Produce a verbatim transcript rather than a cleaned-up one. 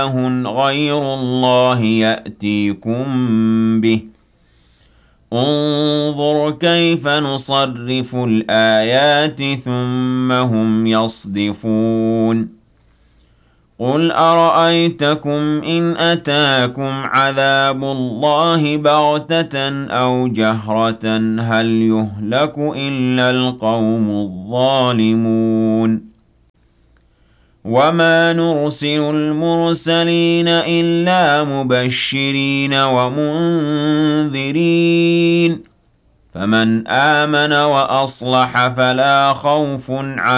غير الله يأتيكم به انظر كيف نصرف الآيات ثم هم يصدفون قل أرأيتكم إن أتاكم عذاب الله بغتة أو جهرة هل يهلك إلا القوم الظالمون وما نرسل المرسلين إلا مبشرين ومنذرين فمن آمن وأصلح فلا خوف عليهم